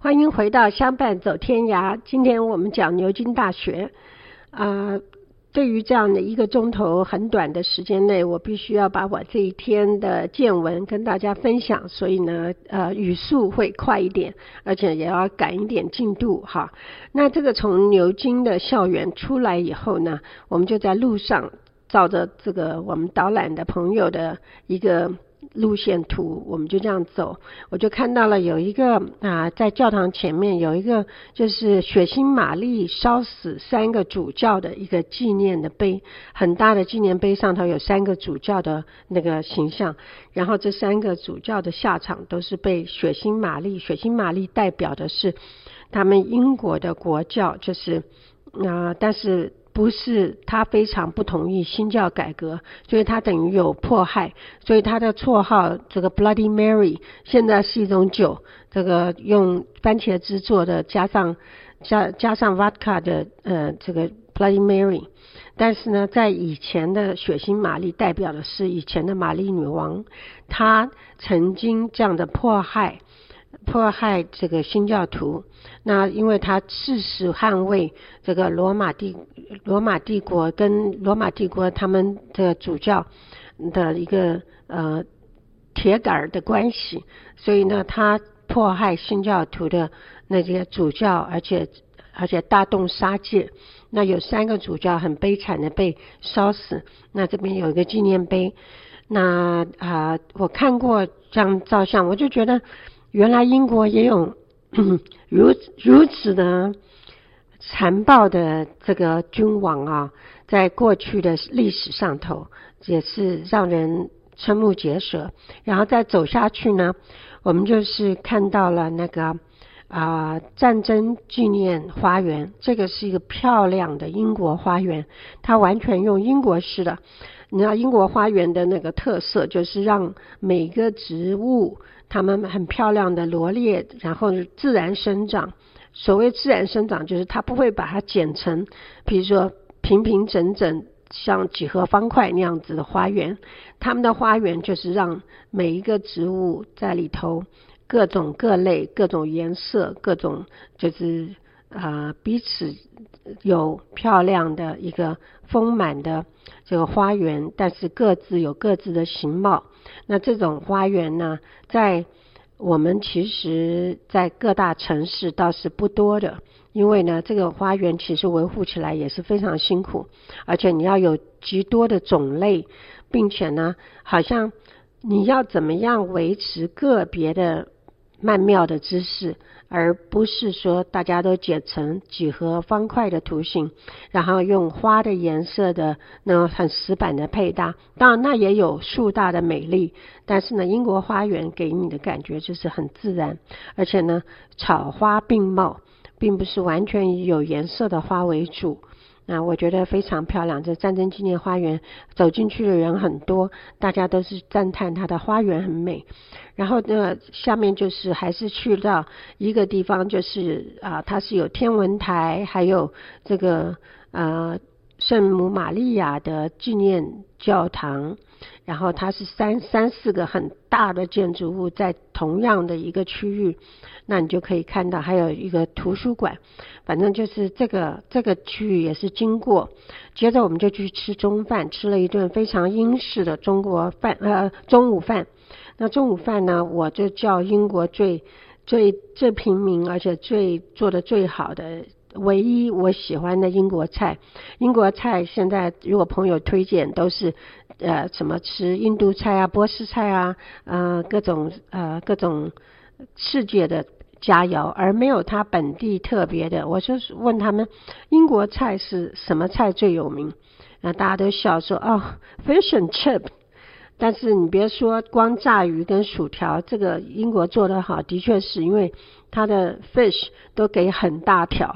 欢迎回到相伴走天涯。今天我们讲牛津大学。对于这样的1个钟头很短的时间内，我必须要把我这一天的见闻跟大家分享，所以呢语速会快一点，而且也要赶一点进度哈。那这个从牛津的校园出来以后呢，我们就在路上照着这个我们导览的朋友的一个路线图，我们就这样走。我就看到了有一个在教堂前面有一个就是血腥玛丽烧死3个主教的一个纪念的碑，很大的纪念碑，上头有3个主教的那个形象，然后这3个主教的下场都是被血腥玛丽代表的是他们英国的国教，就是但是不是他非常不同意新教改革，所以他等于有迫害，所以他的绰号这个 Bloody Mary 现在是一种酒，这个用番茄汁做的，加上 vodka 的这个 Bloody Mary。 但是呢，在以前的血腥玛丽代表的是以前的玛丽女王，她曾经这样的迫害这个新教徒。那因为他誓死捍卫这个罗马帝国跟罗马帝国他们的主教的一个铁杆的关系，所以呢他迫害新教徒的那些主教，而且大动杀戒。那有3个主教很悲惨的被烧死，那这边有一个纪念碑。那我看过这张照相，我就觉得原来英国也有如此的残暴的这个君王在过去的历史上头也是让人瞠目结舌。然后再走下去呢，我们就是看到了那个战争纪念花园，这个是一个漂亮的英国花园，它完全用英国式的。你知道英国花园的那个特色就是让每个植物它们很漂亮的罗列，然后自然生长。所谓自然生长就是它不会把它剪成比如说平平整整像几何方块那样子的花园，他们的花园就是让每一个植物在里头各种各类各种颜色各种就是彼此有漂亮的一个丰满的这个花园，但是各自有各自的形貌。那这种花园呢，在我们其实在各大城市倒是不多的，因为呢这个花园其实维护起来也是非常辛苦，而且你要有极多的种类，并且呢好像你要怎么样维持个别的曼妙的姿势，而不是说大家都剪成几何方块的图形，然后用花的颜色的那种很死板的配搭。当然那也有树大的美丽，但是呢英国花园给你的感觉就是很自然，而且呢草花并茂，并不是完全以有颜色的花为主。那我觉得非常漂亮，这战争纪念花园走进去的人很多，大家都是赞叹它的花园很美。然后呢下面就是还是去到一个地方，就是它是有天文台，还有这个圣母玛利亚的纪念教堂，然后它是三四个很大的建筑物在同样的一个区域。那你就可以看到还有一个图书馆，反正就是这个区域也是经过。接着我们就去吃中饭，吃了一顿非常英式的中午饭。那中午饭呢，我就叫英国最平民而且做的最好的唯一我喜欢的英国菜。英国菜现在如果朋友推荐都是什么吃印度菜波斯菜各种世界的佳肴，而没有它本地特别的。我就问他们英国菜是什么菜最有名，大家都笑说fish and chip。 但是你别说光炸鱼跟薯条，这个英国做得好，的确是因为它的 fish 都给很大条，